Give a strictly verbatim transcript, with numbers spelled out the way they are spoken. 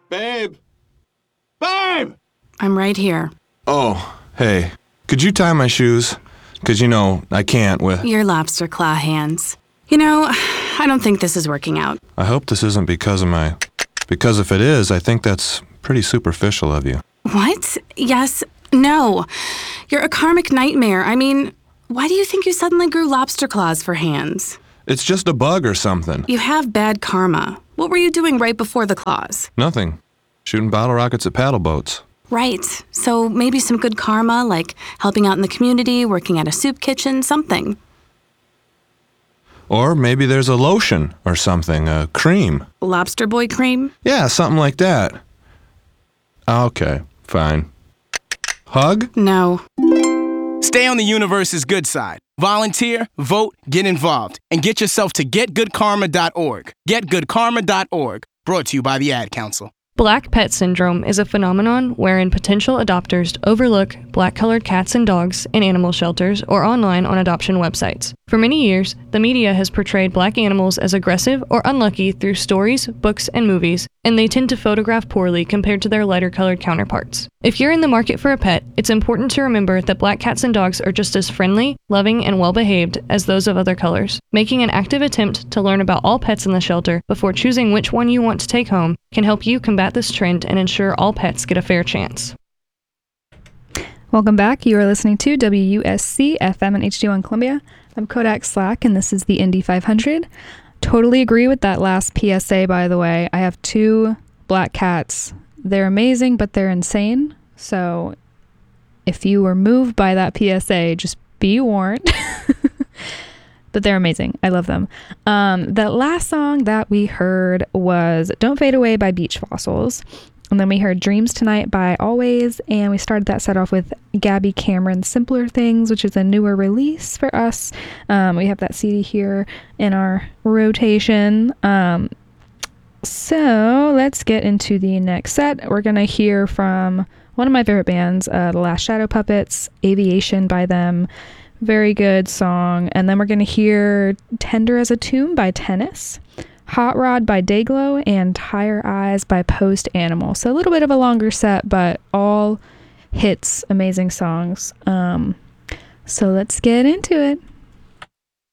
Babe! Babe! I'm right here. Oh, hey. Could you tie my shoes? Because, you know, I can't with... Your lobster claw hands. You know, I don't think this is working out. I hope this isn't because of my... Because if it is, I think that's pretty superficial of you. What? Yes. No. You're a karmic nightmare. I mean, why do you think you suddenly grew lobster claws for hands? It's just a bug or something. You have bad karma. What were you doing right before the claws? Nothing. Shooting bottle rockets at paddle boats. Right. So maybe some good karma, like helping out in the community, working at a soup kitchen, something. Or maybe there's a lotion or something, a cream. Lobster boy cream? Yeah, something like that. Okay, fine. Hug? No. Stay on the universe's good side. Volunteer, vote, get involved, and get yourself to get good karma dot org. get good karma dot org. Brought to you by the Ad Council. Black pet syndrome is a phenomenon wherein potential adopters overlook black-colored cats and dogs in animal shelters or online on adoption websites. For many years, the media has portrayed black animals as aggressive or unlucky through stories, books, and movies, and they tend to photograph poorly compared to their lighter-colored counterparts. If you're in the market for a pet, it's important to remember that black cats and dogs are just as friendly, loving, and well-behaved as those of other colors. Making an active attempt to learn about all pets in the shelter before choosing which one you want to take home can help you combat this trend and ensure all pets get a fair chance. Welcome back. You are listening to W U S C F M and H D one Columbia. I'm Kodak Slack, and this is the Indy five hundred. Totally agree with that last P S A, by the way. I have two black cats. They're amazing, but they're insane. So if you were moved by that P S A, just be warned. But they're amazing. I love them. Um, the last song that we heard was Don't Fade Away by Beach Fossils. And then we heard Dreams Tonight by Always. And we started that set off with Gabby Cameron's Simpler Things, which is a newer release for us. Um, we have that C D here in our rotation. Um, so let's get into the next set. We're going to hear from one of my favorite bands, uh, The Last Shadow Puppets, Aviation by them. Very good song. And then we're going to hear Tender as a Tomb by Tennis, Hot Rod by Dayglow, and Higher Eyes by Post Animal. So a little bit of a longer set, but all hits, amazing songs. Um, so let's get into it.